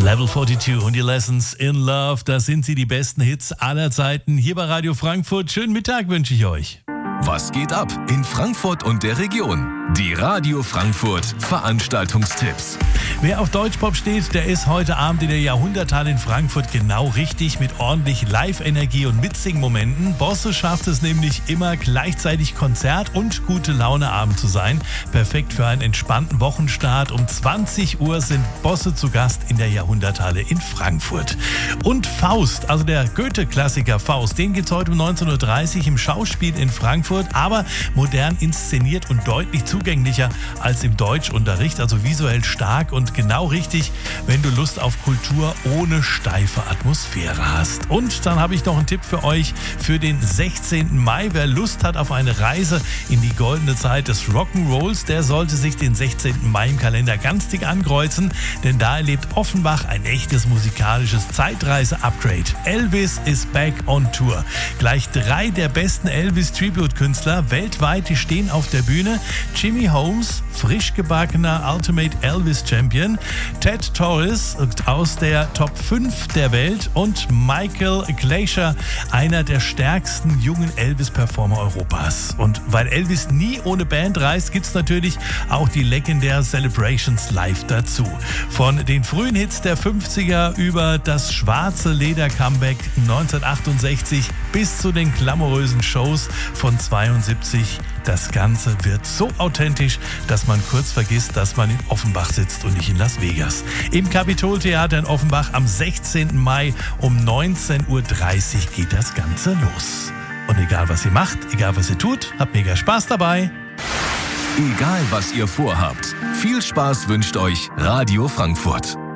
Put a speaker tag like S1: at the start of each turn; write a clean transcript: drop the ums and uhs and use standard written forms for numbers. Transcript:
S1: Level 42 und die Lessons in Love, das sind sie, die besten Hits aller Zeiten. Hier bei Radio Frankfurt. Schönen Mittag wünsche ich euch.
S2: Was geht ab in Frankfurt und der Region? Die Radio Frankfurt Veranstaltungstipps.
S1: Wer auf Deutschpop steht, der ist heute Abend in der Jahrhunderthalle in Frankfurt genau richtig mit ordentlich Live-Energie und Mitsing-Momenten. Bosse schafft es nämlich immer gleichzeitig Konzert und gute Laune-Abend zu sein. Perfekt für einen entspannten Wochenstart. Um 20 Uhr sind Bosse zu Gast in der Jahrhunderthalle in Frankfurt. Und Faust, also der Goethe-Klassiker Faust, den gibt's heute um 19.30 Uhr im Schauspiel in Frankfurt, aber modern inszeniert und deutlich zugänglicher als im Deutschunterricht, also visuell stark und genau richtig, wenn du Lust auf Kultur ohne steife Atmosphäre hast. Und dann habe ich noch einen Tipp für euch für den 16. Mai. Wer Lust hat auf eine Reise in die goldene Zeit des Rock'n'Rolls, der sollte sich den 16. Mai im Kalender ganz dick ankreuzen, denn da erlebt Offenbach ein echtes musikalisches Zeitreise-Upgrade. Elvis ist back on Tour. Gleich 3 der besten Elvis-Tribute-Künstler weltweit, die stehen auf der Bühne. Jimmy Holmes, frisch gebackener Ultimate Elvis Champion, Ted Torres aus der Top 5 der Welt und Michael Glacier, einer der stärksten jungen Elvis-Performer Europas. Und weil Elvis nie ohne Band reist, gibt es natürlich auch die legendären Celebrations live dazu. Von den frühen Hits der 50er über das schwarze Leder-Comeback 1968 bis zu den glamourösen Shows von 72. Das Ganze wird so authentisch, dass man kurz vergisst, dass man in Offenbach sitzt und nicht in Las Vegas. Im Kapitoltheater in Offenbach am 16. Mai um 19.30 Uhr geht das Ganze los. Und egal was ihr macht, egal was ihr tut, habt mega Spaß dabei.
S2: Egal was ihr vorhabt, viel Spaß wünscht euch Radio Frankfurt.